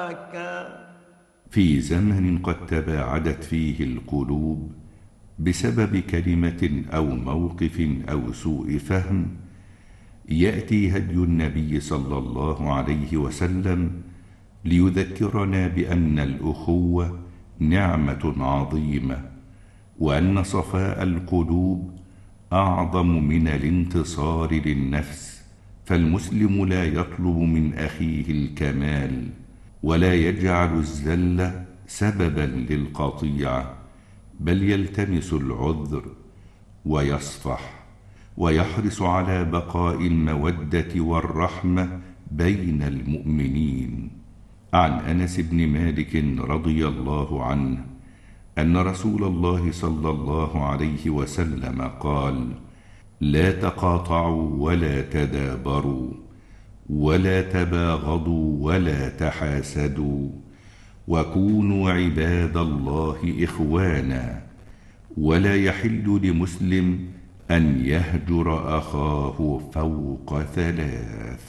في زمن قد تباعدت فيه القلوب بسبب كلمة أو موقف أو سوء فهم، يأتي هدي النبي صلى الله عليه وسلم ليذكرنا بأن الأخوة نعمة عظيمة، وأن صفاء القلوب أعظم من الانتصار للنفس. فالمسلم لا يطلب من أخيه الكمال، ولا يجعل الزل سببا للقطيعة، بل يلتمس العذر ويصفح، ويحرص على بقاء المودة والرحمة بين المؤمنين. عن أنس بن مالك رضي الله عنه أن رسول الله صلى الله عليه وسلم قال: لا تقاطعوا ولا تدابروا ولا تباغضوا ولا تحاسدوا، وكونوا عباد الله إخوانا، ولا يحل لمسلم أن يهجر أخاه فوق 3.